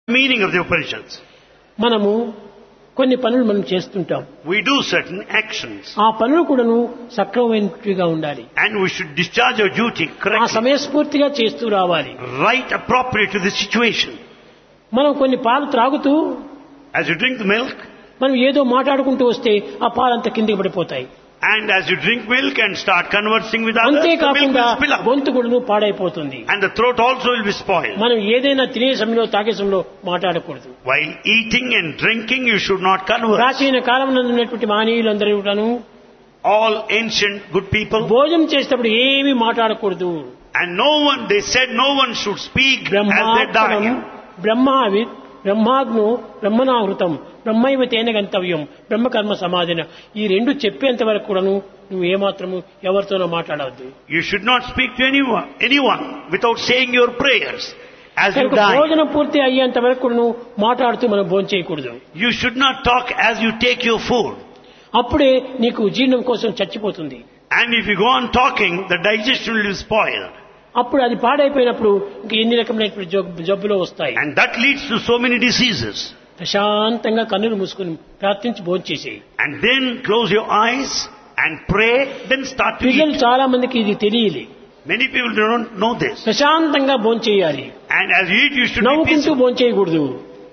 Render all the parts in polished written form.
Meaning of the Upanishads. మనము కొన్ని పనులు మనం చేస్తుంటాం. We do certain actions. ఆ పనులు కూడాను సక్రమమైనట్టుగా ఉండాలి. And we should discharge our duty ఆ correctly. సమయస్ఫూర్తిగా చేస్తూ రావాలి. Right appropriate to the situation. మనం కొన్ని పాలు త్రాగుతూ As you drink the milk, మనం ఏదో మాట్లాడుకుంటూ వస్తే ఆ పాలంతా కిందికి పడిపోతాయి. and as you drink milk and start conversing with others, the milk అంతేకాకుండా will spill up. గొంతు కూడాను పాడైపోతుంది. And the throat also will be spoiled. మనం ఏదైనా తినే సమయంలో తాగే సమయంలో మాట్లాడకూడదు. While eating and drinking, you should not converse. ప్రాచీన కాలంలో ఉన్నటువంటి మహనీయులందరూ కూడాను All ancient good people, భోజనం చేసేటప్పుడు ఏమీ మాట్లాడకూడదు. and no one, they said no one should speak as they బ్రహ్మాత్మనం die. బ్రహ్మావిత్ బ్రహ్మాగ్నో బ్రహ్మనాహృతం బ్రహ్మైవ తేన గంతవ్యం బ్రహ్మకర్మ సమాధిన ఈ రెండు చెప్పేంత వరకు కూడాను నువ్వు ఏమాత్రము ఎవరితోనో మాట్లాడవద్దు. You should not speak to anyone without saying your prayers as you die. భోజనం పూర్తి అయ్యేంత వరకు కూడాను మాట్లాడుతూ మనం భోజనం చేయకూడదు. You should not talk as you take your food. అప్పుడే నీకు జీర్ణం కోసం చచ్చిపోతుంది. And if you go on talking, the digestion will be spoiled. అప్పుడు అది పాడైపోయినప్పుడు ఇంక ఎన్ని రకమైనటువంటి జబ్బులు వస్తాయి. And that leads to so many diseases. ప్రశాంతంగా కన్నులు మూసుకుని ప్రార్థించి భోజనం చేసేయి. And then close your eyes and pray, then start to పిల్లలు eat. చాలా మందికి ఇది తెలియదు. Many people don't know this. ప్రశాంతంగా భోజనం చేయాలి. And as you eat, you should be నవ్వుకుంటూ peaceful. భోజనం చేయకూడదు.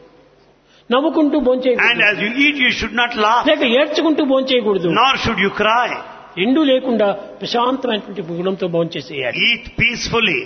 నవ్వుకుంటూ భోజనం And చేయకూడదు. as you eat, you should not laugh, లేక ఏడ్చుకుంటూ భోజనం చేయకూడదు. nor should you cry. ఎండు లేకుండా ప్రశాంతమైనటువంటి గుణంతో భోజనం చేసేయాలి. Eat peacefully.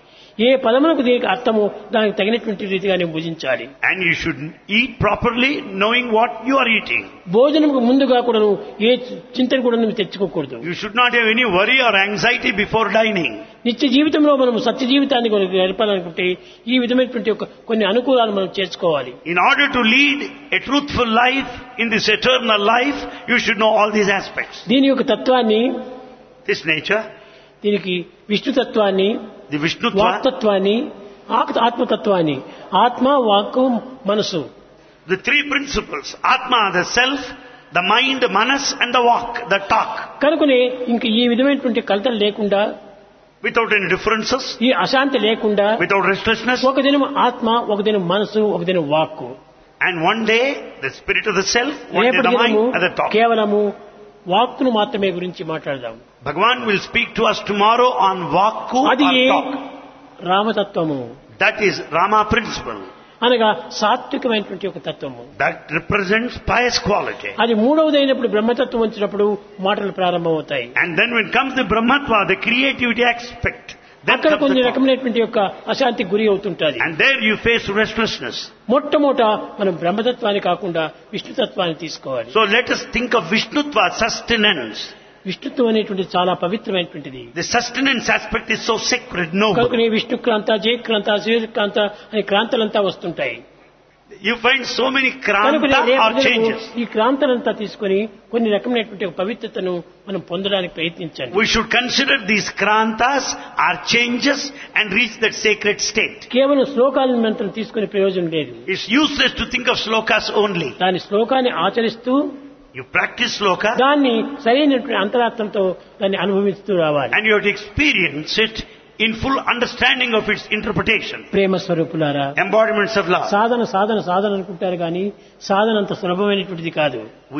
ఏ పదములకు దీనికి అర్థమో దానికి తగినటువంటి రీతిగానే భుజించాలి. And you should eat properly, knowing what you are eating. భోజనంకు ముందుగా కూడా ఏ చింతన కూడా నువ్వు తెచ్చుకోకూడదు. You should not have any worry or anxiety before dining. నిత్య జీవితంలో మనం సత్య జీవితాన్ని గడపాలనుకుంటే ఈ విధమైనటువంటి కొన్ని అనుకూలాలు మనం చేసుకోవాలి. In order to lead a truthful life in this eternal life, you should know all these aspects. దీని యొక్క తత్వాన్ని, This nature, దీనికి విష్ణు తత్వాన్ని, the Vishnutva, వాక్తత్వాన్ని, ఆత్మతత్వాన్ని, ఆత్మ వాక్కు మనసు, the three principles, Atma, the self, the mind, Manas, and the walk, the talk, కనుకనే ఇంక ఈ విధమైనటువంటి కలతలు లేకుండా, without any differences, ఈ అశాంతి లేకుండా without restlessness. ఒక దినం ఆత్మ, ఒక దినం మనసు, ఒక దినం వాక్కు, And one day, the spirit of the self, one day రేపటి the mind, దినము and the talk. కేవలము వాక్కును మాత్రమే గురించి మాట్లాడదాం. Bhagavan will speak to us tomorrow on Vakku అది or talk. రామతత్వము, That is Rama principle. అనగా సాత్వికమైనటువంటి ఒక తత్వము. That represents pious quality. అది మూడవదైనప్పుడు బ్రహ్మతత్వం వచ్చినప్పుడు మాటలు ప్రారంభమవుతాయి. And then when comes the Brahmatva, the creativity aspect, then అక్కడ comes కొన్ని the talk. రకమైనటువంటి యొక్క అశాంతికి గురి అవుతుంటుంది. And there you face restlessness. మొట్టమొదట మనం బ్రహ్మతత్వాన్ని కాకుండా విష్ణుతత్వాన్ని తీసుకోవాలి. So let us think of Vishnutva, sustenance. విష్ణుత్వం అనేటువంటి చాలా పవిత్రమైనటువంటిది. The sustenance aspect is so sacred, noble. కనుకనే విష్ణుక్రాంత, జయక్రాంత, సూర్యక్రాంత అనే క్రాంతలంతా వస్తుంటాయి. You find so many కనుకనే kranta or రేపు changes. ఈ క్రాంతలంతా తీసుకొని కొన్ని రకమైనటువంటి ఒక పవిత్రతను మనం పొందడానికి ప్రయత్నించండి. We should consider these krantas are changes and reach that sacred state. కేవలం శ్లోకాలను మనం తీసుకునే ప్రయోజనం లేదు. It's useless to think of slokas only. దాని శ్లోకాన్ని ఆచరిస్తూ You practice sloka దాన్ని సరైనటువంటి అంతరార్థంతో దాన్ని అనుభవిస్తూ రావాలి. and you have to experience it in full understanding of its interpretation. ప్రేమ స్వరూపులారా, Embodiments of love. సాధన సాధన సాధన అనుకుంటారు కానీ సాధన అంత సులభమైనటువంటిది కాదు.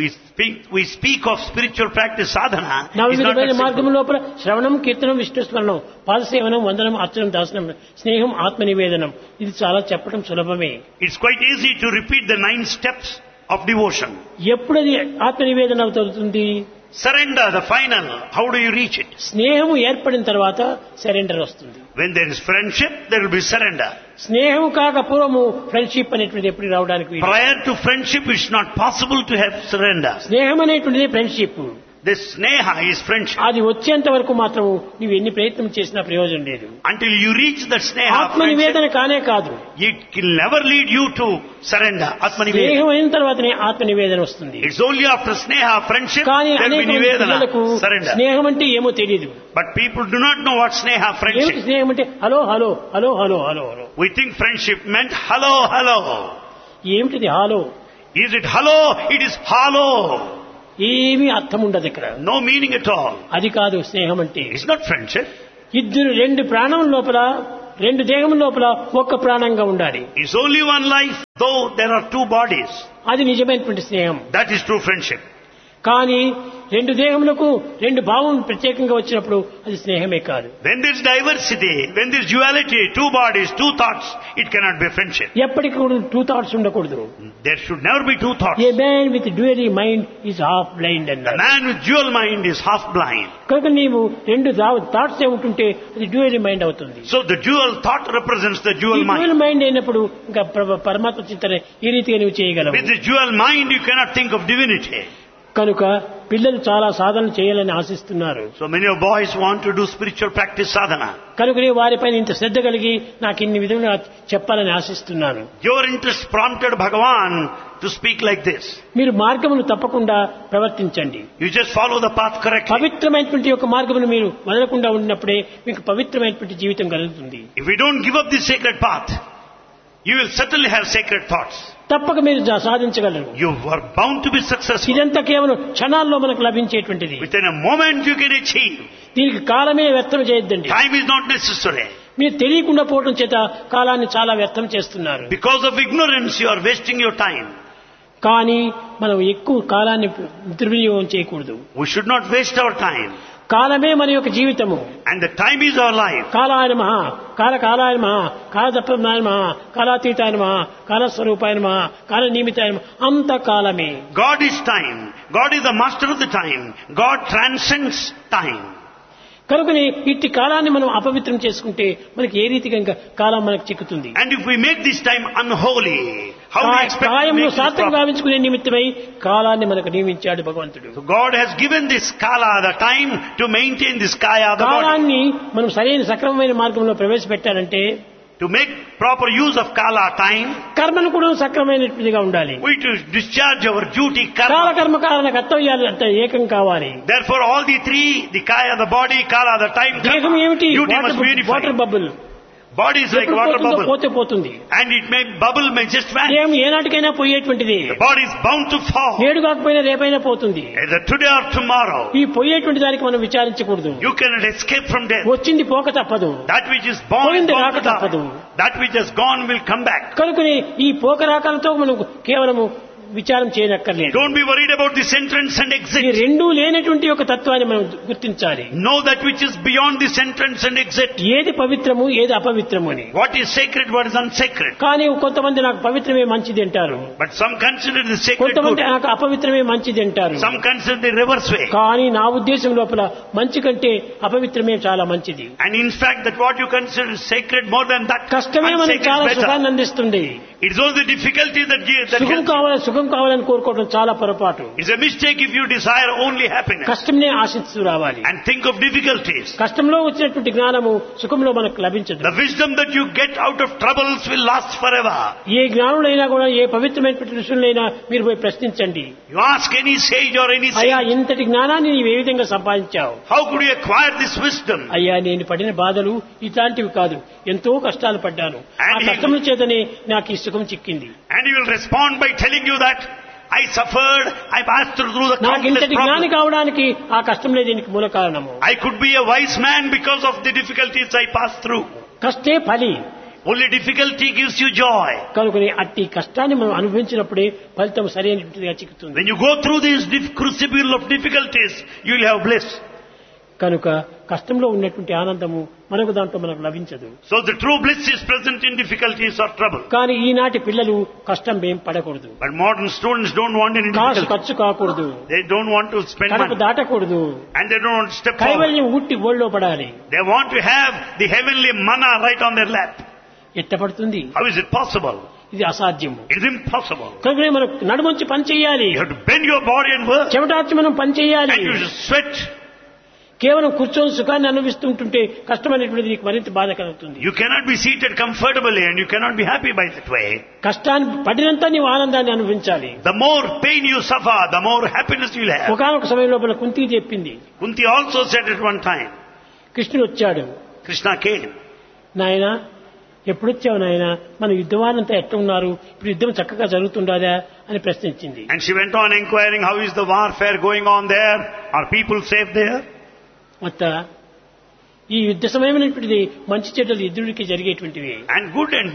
We speak of spiritual practice sadhana. It's not నవవిధమైన that మార్గం simple. లోపల శ్రవణం, కీర్తనం, విష్ణుస్మరణం, పాదసేవనం, వందనం, అర్చనం, దాసనం, స్నేహం, ఆత్మనివేదనం, ఇది చాలా చెప్పడం సులభమే. It's quite easy to repeat the 9 steps of devotion. ఎప్పుడది ఆత్మనివేదన అవుతుంది? Surrender, the final. How do you reach it? స్నేహము ఏర్పడిన తర్వాత సరెండర్ వస్తుంది. When there is friendship, there will be surrender. స్నేహం కాక పూర్వము ఫ్రెండ్షిప్ అనేటువంటిది ఎప్పుడు రావడానికి వీలు. Prior to friendship, it's not possible to have surrender. స్నేహం అనేటువంటిది friendship. This sneha is friendship. అది వచ్చేంత వరకు మాత్రము నువ్వు ఎన్ని ప్రయత్నం చేసినా ప్రయోజనం లేదు. Until you reach that sneha ఆత్మ friendship, నివేదన కానే కాదు. it will never lead you to surrender. Atma nivedana. స్నేహం అయిన తర్వాతనే ఆత్మ నివేదన వస్తుంది. It's only after sneha friendship కానీ there will be అనేక nivedana, పిల్లలకు surrender. స్నేహం అంటే ఏమో తెలియదు. But people do not know what sneha ఏమిటి friendship. స్నేహం అంటే? Hello hello hello hello hello hello. We think friendship meant hello, hello. ఏమిటిది hollow? Is it hello? It is hollow. ఏమీ అర్థం ఉండదు ఇక్కడ. No meaning at all. అది కాదు స్నేహం అంటే. It's not friendship. ఇద్దరు రెండు ప్రాణం లోపల, రెండు దేహం లోపల ఒక్క ప్రాణంగా ఉండాలి. It's only one life. Though there are two bodies, అది నిజమైనటువంటి స్నేహం. that is true friendship. కానీ రెండు దేహములకు రెండు భావం ప్రత్యేకంగా వచ్చినప్పుడు అది స్నేహమే కాదు. When there is diversity, when there is duality, two bodies, two thoughts, it cannot be friendship. ఎప్పటికీ కూడా టూ థాట్స్ ఉండకూడదు. There should never be two thoughts. A man with dual mind is half blind The అన్నారు. man with dual mind is half blind. కనుక నీవు రెండు thoughts ఉంటుంటే అది dual mind అవుతుంది. So the dual thought represents the ఈ dual mind. Dual mind అయినప్పుడు ఇంకా పరమాత్మ చింతన ఈ రీతిగా నువ్వు చేయగలవు. With the dual mind, you cannot think of divinity. కనుక పిల్లలు చాలా సాధన చేయాలని ఆశిస్తున్నారు. So many of boys want to do spiritual practice sadhana. కనుక వారిపైన ఇంత శ్రద్ధ కలిగి నాకు ఇన్ని విధంగా చెప్పాలని ఆశిస్తున్నాను. Your interest prompted Bhagavan to speak like this. మీరు మార్గమును తప్పకుండా ప్రవర్తించండి. You just follow the path correctly. పవిత్రమైనటువంటి ఒక మార్గమును మీరు వదలకుండా ఉన్నప్పుడే మీకు పవిత్రమైనటువంటి జీవితం కలుగుతుంది. If you don't give up the sacred path, you will certainly have sacred thoughts. తప్పక మీరు సాధించగలరు. You are bound to be successful. ఇదంతా కేవలం క్షణాల్లో మనకు లభించేటువంటిది. Within a moment you can achieve. దీనికి కాలమే వ్యర్థం చేయొద్దండి. Time is not necessary. మీరు తెలియకుండా పోవడం చేత కాలాన్ని చాలా వ్యర్థం చేస్తున్నారు. Because of ignorance you are wasting your time. కానీ మనం ఎక్కువ కాలాన్ని దుర్వినియోగం చేయకూడదు. We should not waste our time. కాలమే మన యొక్క జీవితము. And the time is our life. కాలాయ నమః, కాలాయ నమః, కాలతత్వజ్ఞాయ నమః, కాలాతీతాయ నమః, కాలస్వరూపాయ నమః, కాలనియమితాయ నమః. అంత కాలమే. God is time. God is the master of the time. God transcends time. కనుకనే ఇట్టి కాలాన్ని మనం అపవిత్రం చేసుకుంటే మనకి ఏ రీతిగా ఇంకా కాలం మనకు చిక్కుతుంది. And if we make this time unholy, how we expect to కాయంలో make this సార్థకం proper? గావించుకునే నిమిత్తమై కాలాన్ని మనకు నియమించాడు భగవంతుడు. So God has given this kala, the time, to maintain this kaya, the body. కాలాన్ని మనం సరైన సక్రమమైన మార్గంలో ప్రవేశపెట్టాలంటే To make proper use of kala, time, కర్మను కూడా సక్రమైనట్టుగా ఉండాలి. we to discharge our duty, కాల karma. కర్మ కారణ కర్తవ్యాలు అంటే ఏకం కావాలి. Therefore all the three, the kaya, the body, kala, the time, దేహం karma, ఏమిటి? duty must be water unified. Bubble. Body is like water bubble. పోతే పోతుంది. And it may bubble, may just vanish. దేహం ఏనాటికైనా పోయేటువంటిది. The body is bound to fall. నేడు కాకపోయినా రేపైనా పోతుంది. Either today or tomorrow. ఈ పోయేటువంటి దానికి మనం విచారించకూడదు. You cannot escape from death. వచ్చింది పోక తప్పదు. That which is born is పోయింది born రాక to die. తప్పదు. That which has gone will come back. కనుకని ఈ పోకరాకాలతో మనం కేవలము విచారం చేయనక్కర్లేదు. Don't be worried about this entrance and ఈ exit. రెండూ లేనటువంటి ఒక తత్వాన్ని మనం గుర్తించాలి. Know that which is beyond this entrance and exit. ఏది పవిత్రము ఏది అపవిత్రము అని. What is sacred, what is unsacred. కానీ కొంతమంది నాకు పవిత్రమే మంచిది అంటారు. But some consider the sacred కొంతమంది good. నాకు అపవిత్రమే మంచిది అంటారు. Some consider the reverse way. కానీ నా ఉద్దేశం లోపల మంచి కంటే అపవిత్రమే చాలా మంచిది. And in fact that what you consider sacred more than that, కష్టమే మనకు unsacred చాలా is better. సుఖాన్ని అందిస్తుంది. It is only the difficulty that సుఖం కావాలని కోరుకోవడం చాలా పొరపాటు. it's a mistake if you desire only happiness కష్టంనే ఆశిస్తూ రావాలి. and think of difficulties. కష్టంలో వచ్చినటువంటి జ్ఞానము సుఖంలో మనకు లభించదు. The wisdom that you get out of troubles will last forever. ఏ జ్ఞానులైనా కూడా ఏ పవిత్రమైనటువంటి ఋషులైనా మీరు పోయి ప్రశ్నించండి. You ask any sage or any అయ్యా saint, ఇంతటి జ్ఞానాన్ని నీవు ఏ విధంగా సంపాదించావు? how could you acquire this wisdom? అయ్యా నేను పడిన బాధలు ఇట్లాంటివి కాదు, ఎంతో కష్టాలు పడ్డాను, ఆ కష్టముల చేతనే నాకు ఈ సుఖం చిక్కింది. And he will respond by telling you that I suffered, I passed through the నాకు countless ఇంతటి జ్ఞాని problems. కావడానికి ఆ కష్టంలే దీనికి మూల కారణము. I could be a wise man because of the difficulties I passed through. కష్టే ఫలి. Only difficulty gives you joy. కనుకని అట్టి కష్టాన్ని మనం అనుభవించినప్పుడే ఫలితం సరైనట్టుగా చిక్కుతుంది. When you go through this crucible of difficulties, you will have bliss. కనుక కష్టంలో ఉన్నటువంటి ఆనందము మనకు దాంట్లో మనకు లభించదు. So the true bliss is present in difficulties or trouble. కానీ ఈనాటి పిల్లలు కష్టం ఏం పడకూడదు. But modern students don't want any Kasu difficulty. ఖర్చు కాకూడదు. They don't want to spend Kadapa money. దాటకూడదు. And they don't want to step forward. కైవల్యం ఉట్టి ఓళ్ళో పడాలి. They want to have the heavenly manna right on their lap. ఎట్ట పడుతుంది? How is it possible? ఇది అసాధ్యము. It is impossible. కనుక మనం నడుమంచి పని చేయాలి. You have to bend your body and work. చెమటార్చి మనం పని చేయాలి. And you should sweat. కేవలం కూర్చొని సుఖాన్ని అనుభవిస్తుంటుంటే కష్టమైనటువంటిది నీకు మరింత బాధ కలుగుతుంది. You cannot be seated comfortably and you cannot be happy by that way. కష్టాన్ని పడినంత నీవు ఆనందాన్ని అనుభవించాలి. The more pain you suffer, the more happiness you will have. ఒకనొక సమయం లోపల కుంతికి చెప్పింది. Kunti also said at one time, కృష్ణుడు వచ్చాడు. Krishna came. నాయనా ఎప్పుడొచ్చావు నాయనా, మన యుద్ధవానంతా ఎట్లా ఉన్నారు, ఇప్పుడు యుద్ధం చక్కగా జరుగుతుండాదా అని ప్రశ్నించింది. And she went on inquiring, how is the warfare going on there? Are people safe there? మొత్త ఈ యుద్ధ సమయమైనటువంటిది మంచి చెడ్డలు ఇద్దరికి జరిగేటువంటివి. And good and bad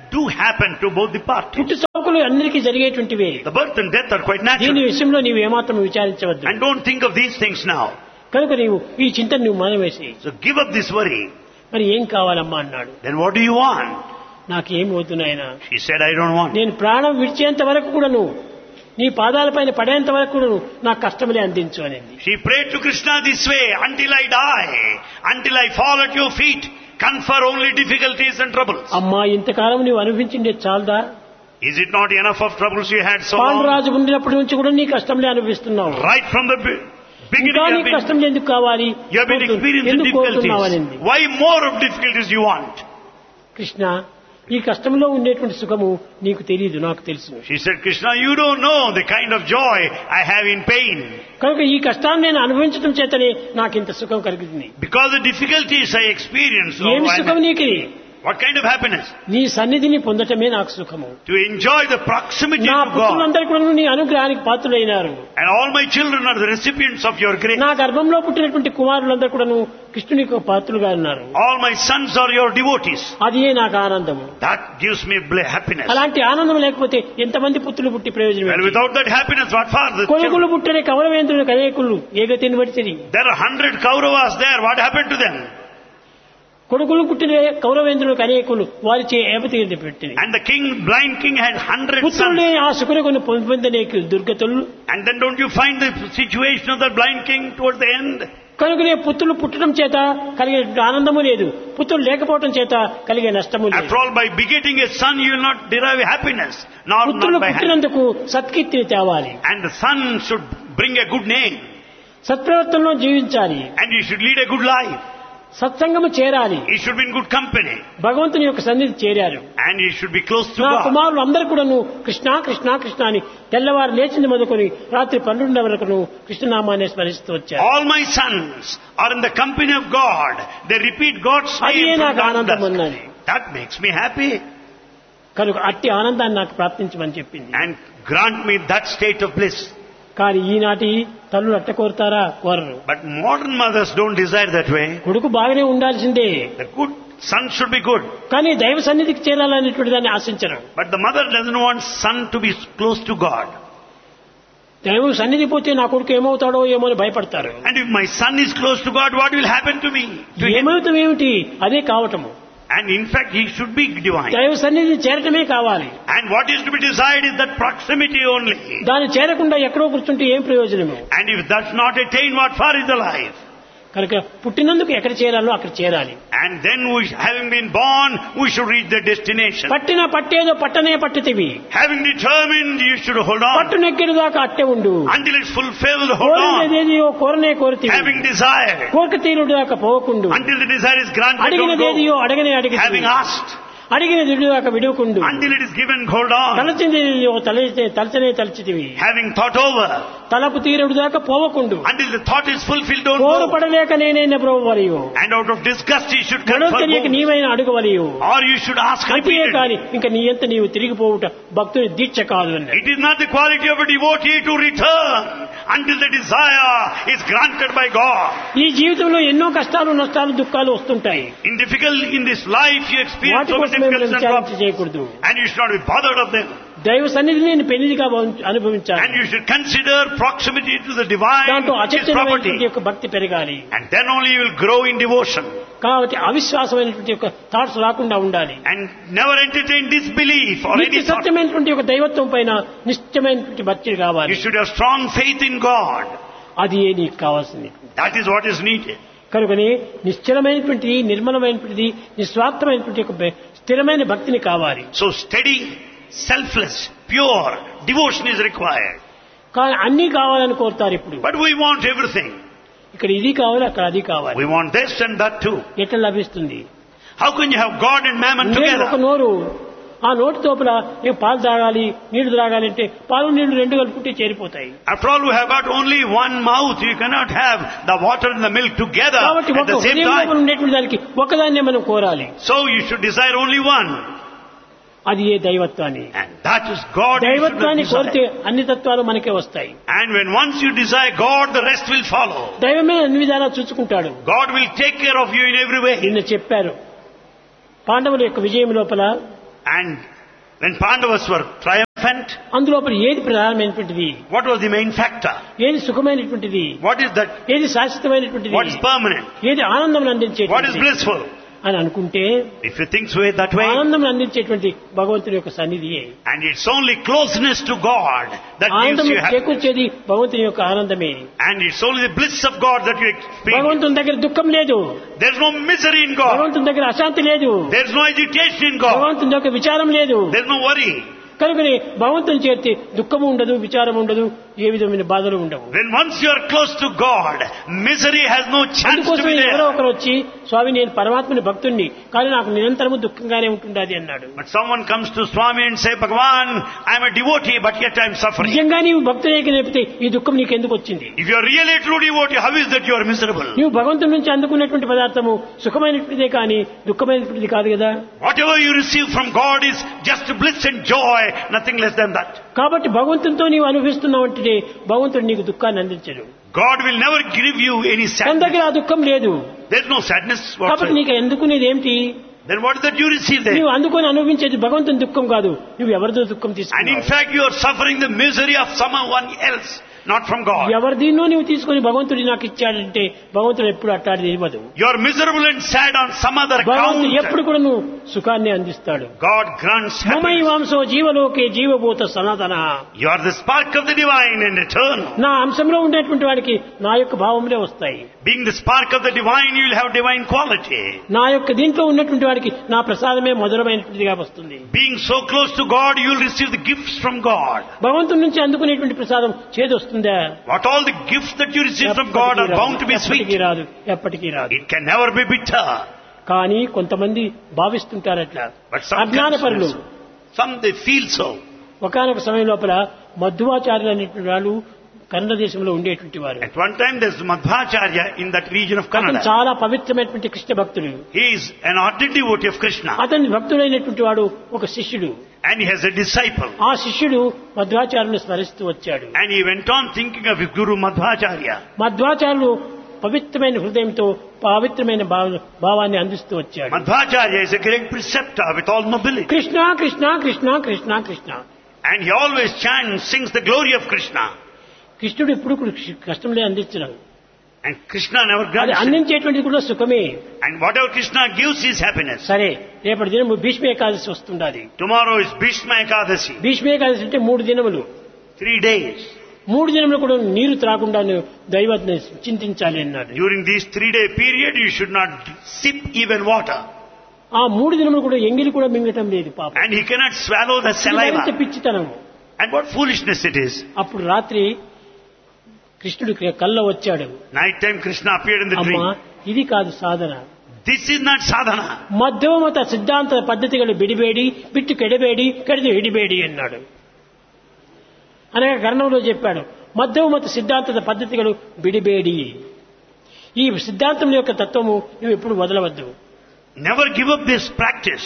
do happen to both the parties. పుట్టు సావుకులు అందరికీ జరిగేటువంటివే. The birth and death are quite దీని natural. విషయంలో నీవు ఏమాత్రం విచారించవద్దు. And don't think of these things now. కనుక నీవు ఈ చింతను నువ్వు మానవేసి So give up this worry. మరి ఏం కావాలమ్మా అన్నాడు. Then what do you want? నాకేం వద్దునాయన, She said, I don't want. నేను ప్రాణం విడిచేంత వరకు కూడాను నీ పాదాలపైన పడేంత వరకు కూడాను నాకు కష్టములే అందించు అనేది. She prayed to Krishna this way, until I die, until I fall at your feet, confer only difficulties and troubles. అమ్మా ఇంతకాలం నీవు అనుభవించిందే చాలదా? Is it not enough of troubles you had so long? Panduraju ఉండినప్పటి నుంచి కూడా నీ కష్టంలే అనుభవిస్తున్నావు. Right from the beginning ఇంకా నీ you have కష్టం ఎందుకు కావాలి? been experiencing ఎందుకు కోరుతున్నావు difficulties. అనేది. Why more of difficulties you want? Krishna, ఈ కష్టంలో ఉండేటువంటి సుఖము నీకు తెలియదు, నాకు తెలుసు. She said, Krishna, you don't know the kind of joy I have in pain. కనుక ఈ కష్టాన్ని నేను అనుభవించడం చేతనే నాకు ఇంత సుఖం కలిగింది. Because the difficulties I experience, ఏమి సుఖం నీకు? what kind of happiness? నీ సన్నిధిని పొందటమే నాకు సుఖము. To enjoy the proximity నా to God. పుత్రులందరూ కూడా నీ అనుగ్రహానికి పాత్రులైనారు. And all my children are the recipients of your grace. నా గర్భంలో పుట్టినటువంటి కుమారులందరూ కూడా కృష్ణునికి పాత్రులుగా ఉన్నారు. All my sons are your devotees. అదే నాకు ఆనందము. That gives me happiness. అలాంటి ఆనందం లేకపోతే ఎంతమంది పుత్రులు పుట్టి ప్రయోజనం? Well, without that happiness, what for the కొడుకులు children? పుట్టిన కౌరవేంద్రులు కనేకులు ఏగతిని బట్టి There are 100 Kauravas there. What happened to them? కొడుకులు పుట్టిన కౌరవేంద్రులు కనేకులు వారిచే ఏపతి పెట్టింది. And the blind king had 100 sons. పుత్రులే ఆ సుఖుని పొందనేకు దుర్గతులు. And then don't you find the situation of the blind king towards the end? కనుకనే పుత్రులు పుట్టడం చేత కలిగే ఆనందము లేదు, పుత్రులు లేకపోవడం చేత కలిగే నష్టము లేదు. After all, by begetting a son, you will not derive happiness. పుత్రులు Not by పుట్టినందుకు సత్కీర్తిని తేవాలి. And the son should bring a good name. సత్ప్రవర్తనలో జీవించాలి. And you should lead a good life. సత్సంగము చేరాలి. He should be in good company. భగవంతుని యొక్క సన్నిధి చేరారు. And he should be close to నా God. కుమారులు అందరూ కూడాను కృష్ణ కృష్ణ కృష్ణ అని తెల్లవారు లేచింది మొదలుకొని రాత్రి 12 వరకు కృష్ణనామాన్ని స్మరిస్తూ వచ్చారు. All my sons are in the company of God. They repeat God's అదే name. నాకు ఆనందం అన్నది. That makes me happy. కనుక అట్టి ఆనందాన్ని నాకు ప్రాప్తించమని చెప్పింది. And grant me that state of bliss. కానీ ఈనాటి తల్లులు అట్ట కోరుతారా? కోరరు. But modern mothers don't desire that way. కొడుకు బాగానే ఉండాల్సిందే, The good son should be good. కానీ దైవ సన్నిధికి చేరాలనేటువంటి దాన్ని ఆశించరు. But the mother doesn't want son to be close to God. దైవం సన్నిధి పోతే నా కొడుకు ఏమవుతాడో ఏమో అని భయపడతారు. And if my son is close to God, what will happen to me? To him? ఏమవుతాం ఏమిటి? అదే కావటము. And in fact, he should be divine. దైవ సన్నిధిని చేరటమే కావాలి. And what is to be desired is that proximity only. దాన్ని చేరకుండా ఎక్కడో కూర్చుంటే ఏం ప్రయోజనము? And if that's not attained, what for is the life? కనుక పుట్టినందుకు ఎక్కడ చేరాలో అక్కడ చేరాలి. And then, having been born, we should reach the destination. పట్టిన పట్టేదో పట్టనే పట్టితివి. Having determined, you should hold on. పట్టు నెక్కిన దాకా అట్టే ఉండు. Until it's fulfilled, hold on. కోరినదేదియో కోరనే కోరితివి. Having desired. కోరిక తీరుడు దాకా పోవకుండు. Until the desire is granted, don't అడిగినదేదియో go. అడగనే అడిగి. Having asked. అడిగిన దిడు దాకా విడుకుండు. Until it is given, hold on. తలచిందేదియో తలచనే తలచితివి. Having thought over. తలపు తీరుడు దాకా పోవకుండు. Until the thought is fulfilled, don't కోరు go. పడలేక నేనైనా బ్రోవలియు. And out of disgust, you should గడవ confer తెలియక both. నీవైనా అడుగవలియు. Or you should ask అంతే repeatedly. కాని ఇంకా నీ ఎంత నీవు తిరిగిపోవుట భక్తుని దీక్ష కాదు అన్నాడు. It is not the quality of a devotee to return until the desire is granted by God. ఈ జీవితంలో ఎన్నో కష్టాలు నష్టాలు దుఃఖాలు వస్తుంటాయి. In this life, you experience వాటి so many కోసం మనం difficulties and విచారణ problems. చేయకూడదు. And you should not be bothered of them. దైవ సన్నిధిని నేను పెళ్లిగా అనుభవించాను. And you should consider proximity to the divine, దాంట్లో which is అచంచలమైనటువంటి property. యొక్క భక్తి పెరగాలి. And then only you will grow in devotion. కాబట్టి అవిశ్వాసమైనటువంటి యొక్క థాట్స్ రాకుండా ఉండాలి. And never entertain disbelief or నిత్య any thought. సత్యమైనటువంటి యొక్క దైవత్వం పైన నిశ్చయమైనటువంటి భక్తి కావాలి. You should have strong faith in God. అది నీకు కావాల్సింది. That is what is needed. కనుకనే నిశ్చలమైనటువంటి నిర్మలమైనటువంటి నిస్వార్థమైనటువంటి ఒక స్థిరమైన భక్తిని కావాలి. So steady, selfless, pure devotion is required. కానీ అన్నీ కావాలని కోరుతారు ఇప్పుడు. But we want everything. ఇక్కడ ఇది కావాలి, అక్కడ అది కావాలి. We want this and that too. ఎట్లా లభిస్తుంది? How can you have God and mammon ఒక together? నోరు, ఆ నోటి తోపల నేను పాలు తాగాలి నీళ్లు తాగాలి అంటే పాలు నీళ్లు రెండు కలుపుకుంటే చేరిపోతాయి. After all, we have got only one mouth. You cannot have the water and the milk together కాబట్టి at ఒక the same హృదయంలో time. ఉండేటువంటి దానికి ఒకదాన్నే మనం కోరాలి. So you should desire only one. అది ఏ దైవత్వాన్ని. And that is God. You should దైవత్వాన్ని కోరితే desire. అన్ని తత్వాలు మనకే వస్తాయి. And when once you desire God, the rest will follow. దైవమే అన్ని విధాలా చూసుకుంటాడు. God will take care of you in every way. నిన్న చెప్పారు పాండవుల యొక్క విజయం లోపల And when Pandavas were triumphant, అందులోపల ఏది ప్రధానమైనటువంటిది, what was the main factor? ఏది సుఖమైనటువంటిది, What is that? ఏది శాశ్వతమైనటువంటిది, What is permanent? ఏది ఆనందం What is అందించేటువంటిది blissful? అని అనుకుంటే If you think that way, ఆనందం అందించేటువంటి భగవంతుని యొక్క సన్నిధియే. and it's only closeness to God that gives ఆనందం you happiness. చేకూర్చేది భగవంతుని యొక్క ఆనందమే. And it's only the bliss of God that you experience. భగవంతుని దగ్గర దుఃఖం లేదు, There's no misery in God. భగవంతుని దగ్గర అశాంతి లేదు, There's no agitation in God. భగవంతుని యొక్క విచారం లేదు. There's no worry. కనుకనే భగవంతుని చేర్చి దుఃఖము ఉండదు, విచారం ఉండదు, ఏ విధమైన బాధలు ఉండవు. When once you are close to God, misery has no chance to అందుకోసం be ఎవరో there. ఒకరు వచ్చి, స్వామి నేను పరమాత్మని భక్తుణ్ణి, కానీ నాకు నిరంతరము దుఃఖంగానే ఉంటుండాది అన్నాడు. But someone comes to Swami and say, Bhagavan, I'm a devotee, but yet I'm suffering. నిజంగా నీవు భక్తునికి నేపితే ఈ దుఃఖం నీకెందుకు వచ్చింది? If you are really a true devotee, how is that you are miserable? నీవు భగవంతుని నుంచి అందుకున్నటువంటి పదార్థము సుఖమైనటువంటిదే కానీ దుఃఖమైనటువంటిది కాదు కదా. Whatever you receive from God is just bliss and joy, nothing less than that. కాబట్టి భగవంతునితో నీవు అనుభవిస్తున్నావు అంటే భగవంతుడు నీకు దుఃఖాన్ని అందించడు. God will never give you any తన sadness. దగ్గర ఆ దుఃఖం లేదు. There's no sadness కాబట్టి whatsoever. నీకు ఎందుకునేది ఏమిటి? Then what is that you receive there? నీవు అందుకొని అనుభవించేది భగవంతుని దుఃఖం కాదు, నువ్వు ఎవరిదో దుఃఖం And in తీసుకున్నావు. fact you are suffering the misery of someone else, not from God. ఎవరి దీన్నో నీవు తీసుకొని భగవంతుడు నాకు ఇచ్చాడంటే భగవంతుడు ఎప్పుడు అట్టాడిది ఇవ్వదు. You are miserable and sad on some other భగవంతుడు ఎప్పుడు account. కూడా నువ్వు సుఖాన్ని అందిస్తాడు. God grants మమై happiness. వాంసో జీవలోకే జీవభూత సనాతన. You are the spark of the divine and eternal. నా అంశంలో ఉండేటువంటి వాడికి నా యొక్క భావములే వస్తాయి. Being the spark of the divine, you will have divine quality. నా యొక్క దీంట్లో ఉన్నటువంటి వాడికి నా ప్రసాదమే మధురమైనటువంటిదిగా వస్తుంది. Being so close to God, you will receive the gifts from God. భగవంతుడి నుంచి అందుకునేటువంటి ప్రసాదం చేదొస్తుందా? What all the gifts that you receive from God are bound to be ఎప్పటికీ sweet. రాదు, ఎప్పటికీ రాదు. It can never be bitter. కానీ కొంతమంది భావిస్తుంటారట్లా, But some అజ్ఞానపరులు. they feel so. ఒకనొక సమయం లోపల మధ్వాచార్యులు అనేటువంటి వాళ్ళు కన్నడ దేశంలో ఉండేటువంటి వారు. At one time there's Madhvacharya in that region of అతను Kannada. చాలా పవిత్రమైనటువంటి కృష్ణ భక్తుడు. He is an ardent devotee of Krishna. అతని భక్తుడైనటువంటి వాడు ఒక శిష్యుడు. And he has a disciple. ఆ శిష్యుడు మధ్వాచార్యుని స్మరిస్తూ వచ్చాడు. And he went on thinking of his guru Madhvacharya. మధ్వాచార్యులు పవిత్రమైన హృదయంతో పవిత్రమైన భావాన్ని అందిస్తూ వచ్చాడు. Madhvacharya is a great preceptor with all nobility. Krishna Krishna Krishna Krishna Krishna. And he always chants, sings the glory of Krishna. కృష్ణుడు ఎప్పుడు కష్టంలే అందించడు. And Krishna never అది grants it. అందించేటువంటి కూడా సుఖమే. And whatever Krishna gives is happiness. సరే, రేపటి దినం Bhishma Ekadashi వస్తుండాలి. Tomorrow is Bhishma Ekadasi. Bhishma Ekadashi అంటే 3 దినములు. 3 days. 3 దినములు కూడా నీరు త్రాకుండా దైవాన్ని చింతించాలి అన్నాడు. During this 3-day period, you should not sip even water. ఆ 3 దినములు కూడా ఎంగిలి కూడా మింగటం లేదు పాపం. And he cannot swallow the ఎంత saliva. పిచ్చితనం. And what foolishness it is. అప్పుడు రాత్రి కృష్ణుడు కల్లో వచ్చాడు. Night time Krishna appeared in the అమ్మా, dream. ఇది కాదు సాధన. This is not sadhana. ಮಧ್ವಮತ ಸಿದ್ಧಾಂತ ಪದ್ಧತಿಗಳು ಬಿಡಬೇಡಿ, ಬಿಟ್ಟು ಕೆಡಬೇಡಿ, ಕೆಡದು ಹಿಡಿಬೇಡಿ అన్నాడు. అనగా కర్ణంలో చెప్పాడు, మధ్వమత సిద్ధాంతದ పద్ధతిಗಳು బిడిబేడి. ఈ సిద్ధాంతం యొక్క తత్వము నువ్వు ఎప్పుడు వదలవద్దు. Never give up this practice.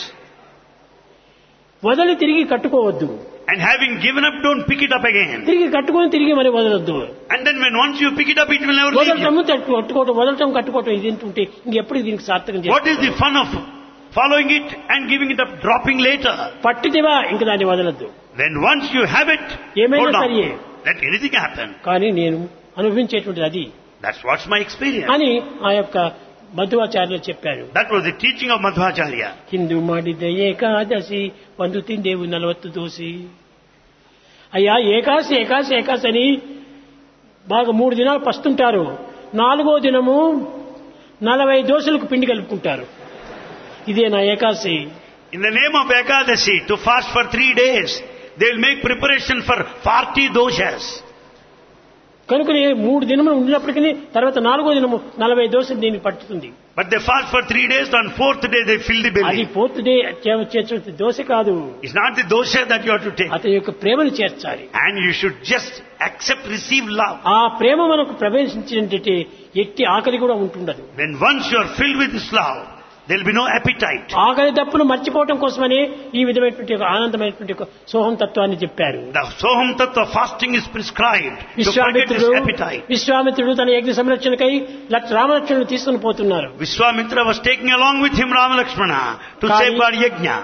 వదిలి తిరిగి కట్టుకోవద్దు. And having given up, don't pick it up again. తిరిగి కట్టుకొని తిరిగి మరి వదలొద్దు. And then when once you pick it up, it will never leave you. వదలటము కట్టుకోవటం, వదలటం కట్టుకోవటం ఇది ఏంటంటే ఇంకెప్పుడు దీనికి సార్థకం What is the fun of following it and giving it up, dropping later? పట్టిదివా ఇంక దాన్ని వదలొద్దు. When once you have it, ఏమైనా hold సరియే. on. Let anything happen. కానీ నేను అనుభవించేటువంటిది అది That's what's my experience. అని ఆ యొక్క మధ్వాచార్యులు చెప్పారు. That was the teaching of Madhvacharya. Hindu ಮಾಡಿದ ಏಕಾದಶಿ ಒಂದು ತಿಂದೆವು 40 ದೋಸಿ. అయ్యా ఏకాశి ఏకాశి ఏకాశి అని బాగా 3 దినాలు పస్తుంటారు. 4వ దినము 40 దోశలకు పిండి కలుపుకుంటారు. ఇదే నా ఏకాశి. In the name of Ekadasi, to fast for 3 days, they will make preparation for 40 doshas. కనుకనే 3 దినములు ఉండినప్పటికీ తర్వాత 4వ దినము 40 దోశలు దీనికి పట్టుతుంది. But they fast for 3 days, on 4th day they fill the అది belly. 4th డే చేర్చే దోశ కాదు, It's not the dosha that you have to take. అతని యొక్క ప్రేమను చేర్చాలి. And you should just accept, receive love. ఆ ప్రేమ మనకు ప్రవేశించినట్టే ఎట్టి ఆకలి కూడా ఉంటుండదు. When once you are filled with this love, there will be no appetite. ఆకలి దప్పును మర్చిపోవటం కోసమనే ఈ విధమైనటువంటి ఒక ఆనందమైనటువంటి ఒక సోహం తత్వాన్ని చెప్పారు. The Soham Tattva fasting is prescribed to forget this appetite. విశ్వామిత్రుడు తన యజ్ఞ సంరక్షణకై రామలక్ష్మణుడు తీసుకుని పోతున్నారు. Vishwamitra was taking along with him Rama Lakshmana to Kani- safeguard Yajna.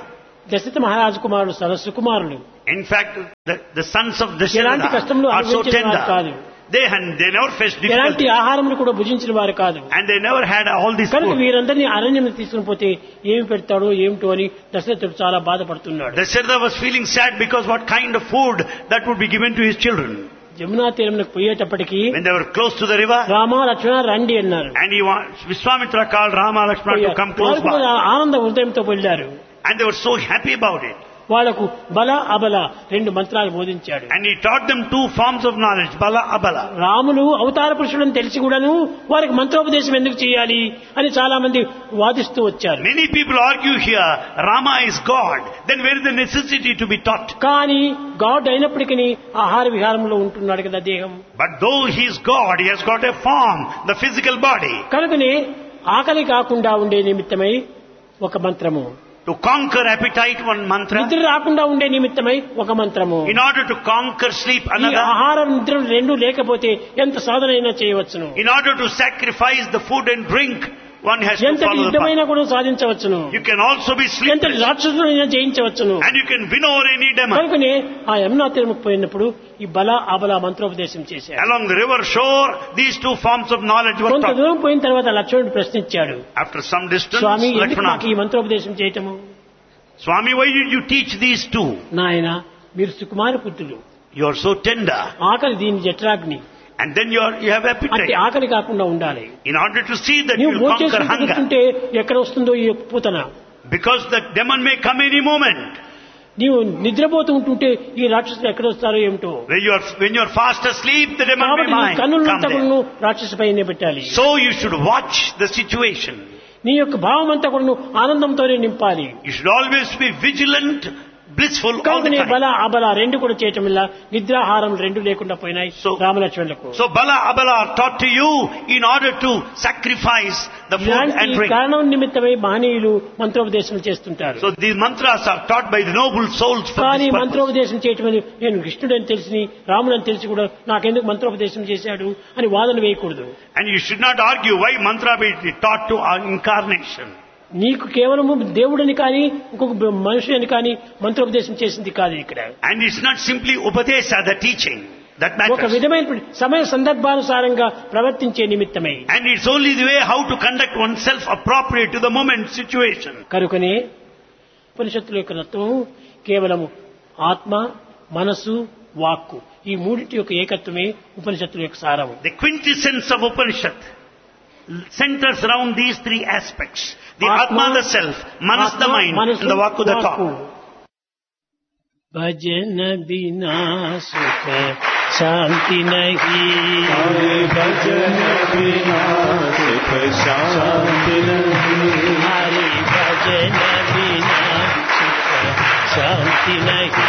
Dasharatha మహారాజు కుమారుడు సరస్సు కుమారుడు. In fact, the sons of ఎలాంటి కష్టంలో Dasharatha are so అనుభవించిన వారు కాదు. tender. They never faced ఎలాంటి difficulty. ఆహారములు కూడా భుజించిన వారు కాదు. And they never had all this కనుక food. వీరందరినీ అరణ్యం తీసుకుని పోతే ఏమి పెడతాడో ఏమిటో అని దశరథుడు చాలా బాధపడుతున్నాడు. Dasharatha was feeling sad because what kind of food that would be given to his children. Jamuna తీరంలోకి పోయేటప్పటికి When they were close to the river, Rama Lakshmana రండి అన్నారు. and Vishwamitra called Rama Lakshmana to come close వారు కూడా by. ఆనంద హృదయంతో వెళ్ళారు. And they were so happy about it. వాళ్లకు బల అబల రెండు మంత్రాలు బోధించాడు. And he taught them two forms of knowledge, Bala, Abala. Ramulu అవతార పురుషుడని తెలిసి కూడాను వారికి మంత్రోపదేశం ఎందుకు చేయాలి అని చాలా మంది వాదిస్తూ వచ్చారు. Many people argue here, Rama is God. Then where is the necessity to be taught? కానీ గాడ్ అయినప్పటికీ ఆహార విహారంలో ఉంటున్నాడు కదా దేహం. But though he is God, he has got a form, the physical body. కనుకనే ఆకలి కాకుండా ఉండే నిమిత్తమై ఒక మంత్రము, To conquer appetite, one mantra. నిద్ర రాకుండా ఉండే నిమిత్తమై ఒక మంత్రము. In order to conquer sleep, ఈ another. ఆహారం నిద్ర రెండు లేకపోతే ఎంత సాధన అయినా చేయవచ్చును. In order to sacrifice the food and drink, one has to ఎంత follow the యుద్ధమైనా path. కూడా సాధించవచ్చును. You can also be ఎంత sleepless. రాక్షసులైనా జయించవచ్చును. And you can win over any demon. కనుకనే ఆ యమునా తీరముకు పోయినప్పుడు ఈ బల అబల మంత్రోపదేశం చేశాడు. Along the river shore, these two forms of knowledge were కొంత taught. దూరం పోయిన తర్వాత లక్ష్మణుడు ప్రశ్నించాడు, After some distance, స్వామి ఎందుకు నాకు Lakshmana, ఈ మంత్రోపదేశం చేయటము? Swami, why did you teach these two? నాయన మీరు సుకుమార పుత్రులు, You are so tender. ఆకలి దీని జఠరాగ్ని, And then you have అట్టి appetite. ఆకలి కాకుండా ఉండాలి. In order to see that you నువ్వు will conquer భోజనం hunger. కూర్చుంటే ఎక్కడ వస్తుందో ఈ Putana, Because the demon may come any moment. నీవు నిద్రపోతూ ఉంటుంటే ఈ రాక్షసులు ఎక్కడ వస్తారో ఏమిటో. When you are fast asleep, the demon కాబట్టి నీ may come కన్నులంతా there. కూడా రాక్షసు పైనే పెట్టాలి. So you should watch the situation. నీ యొక్క భావం అంతా కూడా ఆనందంతోనే నింపాలి. You should always be vigilant, blissful all the కనుకనే time. బల అబల రెండు కూడా చేయటం వల్ల నిద్రాహారం రెండు లేకుండా పోయినాయి So- రామలక్ష్మణులకు. So Bala, Abala are taught to you in order to sacrifice the food and ఇలాంటి drink. కారణం నిమిత్తమై మహనీయులు మంత్రోపదేశం చేస్తుంటారు. So these mantras are taught by the noble souls for కానీ this purpose. మంత్రోపదేశం చేయటం అని నేను కృష్ణుడని తెలిసి రాముడని తెలిసి కూడా నాకెందుకు మంత్రోపదేశం చేశాడు అని వాదన వేయకూడదు. And you should not argue why mantra be taught to our incarnation. నీకు కేవలము దేవుడని కానీ ఇంకొక మనుషుని కానీ మంత్రోపదేశం చేసింది కాదు ఇక్కడ. And it's not simply Upadesha, the teaching, that ఒక matters. విధమైన సమయ సందర్భానుసారంగా ప్రవర్తించే నిమిత్తమై. And it's only the way how to conduct oneself appropriate to the moment situation. కనుకనే ఉపనిషత్తుల యొక్క తత్వం కేవలము ఆత్మ, మనసు, వాక్కు ఈ మూడింటి యొక్క ఏకత్వమే ఉపనిషత్తుల యొక్క సారము. The quintessence of Upanishad centers around these three aspects. The Atma, the self, Manas, the mind, and the Vakku, the thought. భజన బినా సుఖ శాంతి నహి, भजन बिना सुख शांति नहीं। హరి భజన బినా సుఖ శాంతి నహి.